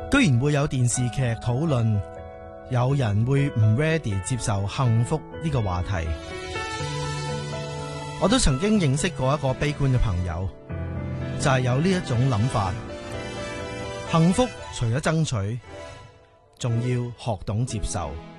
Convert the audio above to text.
居然會有電視劇討論，有人會唔 ready 接受幸福呢個話題。我都曾經認識過一個悲觀嘅朋友，就係有呢一種諗法。幸福除咗爭取，仲要學懂接受。